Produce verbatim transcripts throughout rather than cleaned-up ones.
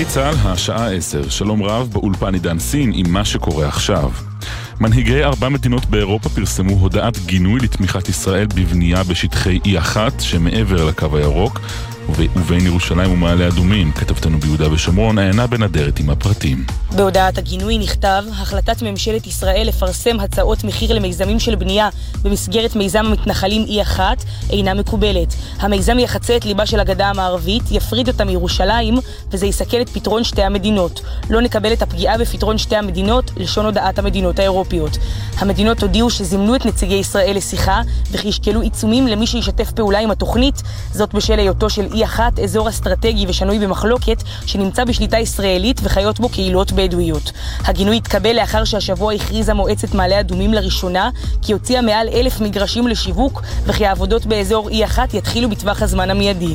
גלי צהל, השעה עשר. שלום רב, באולפן עידן סין עם מה שקורה עכשיו. מנהיגי ארבע מדינות באירופה פרסמו הודעת גינוי לתמיכת ישראל בבנייה בשטחי אי אחת שמעבר לקו הירוק ובין ירושלים ומעלה אדומים. כתבתנו ביהודה ושומרון, עיינה בנדרת עם הפרטים. בהודעת הגינוי נכתב, החלטת ממשלת ישראל לפרסם הצעות מחיר למיזמים של בנייה במסגרת מיזם המתנחלים אי אחת אינה מקובלת. המיזם יחצה את ליבה של הגדה המערבית, יפריד אותה מירושלים, וזה יסכל את פתרון שתי המדינות. לא נקבל את הפגיעה בפתרון שתי המדינות, לשון הודעת המדינות האירופיות. המדינות הודיעו שזימנו את נציגי ישראל לשיחה, וכי ישקלו עיצומים למי שישתף פעולה עם התוכנית, זאת בשל היותו של אי אחת אזור אסטרטגי ושנוי במחלוקת שנמצא בשליטה ישראלית וחיות בו קהילות בדואיות. הגינוי התקבל לאחר שהשבוע הכריזה מועצת מעלה אדומים לראשונה כי הוציאה מעל אלף מגרשים לשיווק וכי העבודות באזור אי אחת יתחילו בטווח הזמן המיידי.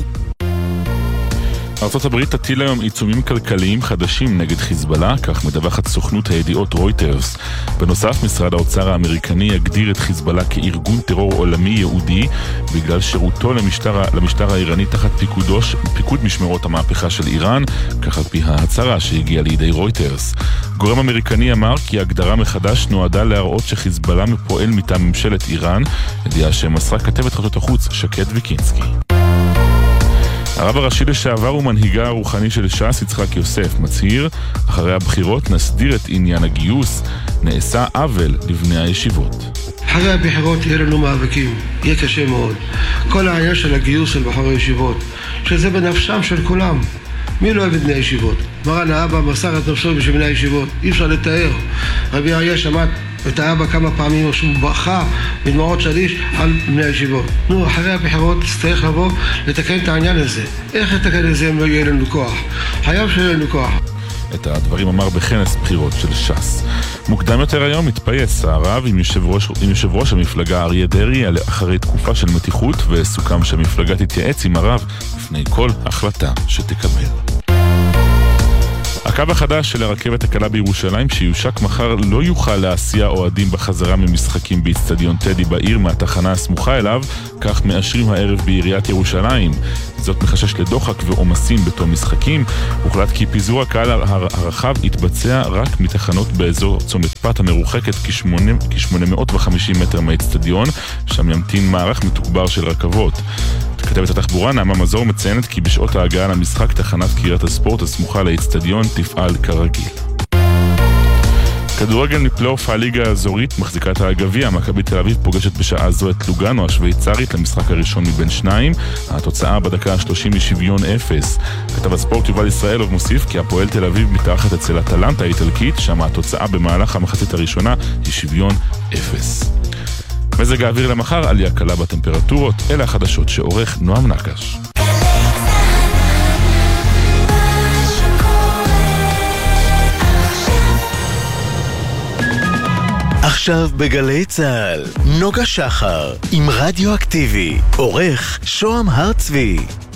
ארצות הברית תטיל היום עיצומים כלכליים חדשים נגד חיזבאללה, כך מדווחת סוכנות הידיעות רויטרס. בנוסף, משרד האוצר האמריקני יגדיר את חיזבאללה כארגון טרור עולמי יהודי בגלל שירותו למשטר, למשטר האיראני תחת פיקודו, פיקוד משמרות המהפכה של איראן, כך על פי ההצהרה שהגיעה לידי רויטרס. גורם אמריקני אמר כי ההגדרה מחדש נועדה להראות שחיזבאללה פועל מטעם ממשלת איראן, ידיעה שמסרה כתבת חדשות החוץ שקד ויקינסקי. הרב הראשי לשעבר ומנהיגה הרוחני של ש"ס יצחק יוסף מצהיר, אחרי הבחירות נסדיר את עניין הגיוס, נעשה עוול לבני הישיבות. אחרי הבחירות יהיה לנו מאבקים, יהיה קשה מאוד. כל העניין של הגיוס של בחורי הישיבות, שזה בנפשם של כולם. מי לא אוהב את בני הישיבות? מרן האבא מסר את נפשו בשביל בני הישיבות, אי אפשר לתאר. רבי אריה שמע את האבא כמה פעמים שהוא בכה בדמעות שליש על בני הישיבות. נו, אחרי הבחירות צריך לבוא לתקן את העניין הזה. איך לתקן את זה אם לא יהיה לנו כוח? חייב שיהיה לנו כוח. את הדברים אמר בכנס בחירות של ש"ס. מוקדם יותר היום התפייס הרב עם יושב ראש, עם יושב ראש המפלגה אריה דרעי אחרי תקופה של מתיחות, וסוכם שהמפלגה תתייעץ עם הרב לפני כל החלטה שתקבל. הקו החדש של הרכבת הקלה בירושלים שיושק מחר לא יוכל להסיע אוהדים בחזרה ממשחקים באצטדיון טדי בעיר מהתחנה הסמוכה אליו, כך מאשרים הערב בעיריית ירושלים. זאת מחשש לדוחק ועומסים בתום משחקים. הוחלט כי פיזור הקהל הרחב יתבצע רק מתחנות באזור צומת פת המרוחקת כ-שמונה מאות וחמישים מטר מהאצטדיון, שם ימתין מערך מתוגבר של רכבות. כתבת התחבורה נעמה מזור מציינת כי בשעות ההגעה למשחק תחנת קריית הספורט הסמוכה לאצטדיון תפעל כרגיל. כדורגל מפלייאוף הליגה האזורית מחזיקת הגביע, מכבי תל אביב פוגשת בשעה זו את לוגאנו השוויצרית למשחק הראשון מבין שניים. התוצאה בדקה ה-שלושים משוויון אפס. כתב הספורט יובל ישראלוב מוסיף כי הפועל תל אביב מתארחת אצל אטלנטה האיטלקית, שם התוצאה במהלך המחצית הראשונה היא שוויון אפס. מזג האוויר למחר, עלייה קלה בטמפרטורות. אלה החדשות שעורך נועם נקש. עכשיו בגלי צהל, נוגה שחר עם רדיו אקטיבי, עורך שוהם הרצבי.